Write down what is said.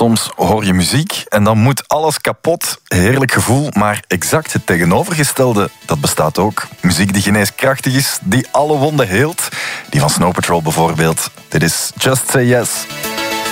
Soms hoor je muziek en dan moet alles kapot. Heerlijk gevoel, maar exact het tegenovergestelde, dat bestaat ook. Muziek die geneeskrachtig is, die alle wonden heelt. Die van Snow Patrol bijvoorbeeld. Dit is Just Say Yes.